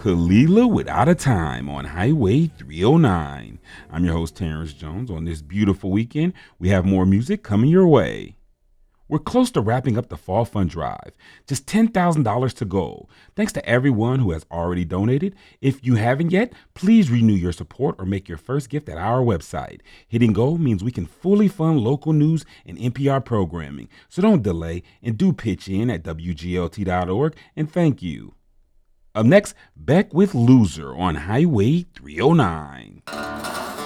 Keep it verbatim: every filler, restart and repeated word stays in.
Kalila with Out of Time on Highway three oh nine. I'm your host, Terrence Jones. On this beautiful weekend, we have more music coming your way. We're close to wrapping up the Fall Fund Drive. Just ten thousand dollars to go. Thanks to everyone who has already donated. If you haven't yet, please renew your support or make your first gift at our website. Hitting go means we can fully fund local news and N P R programming. So don't delay and do pitch in at W G L T dot org, and thank you. Up next, Beck with Loser on Highway three oh nine.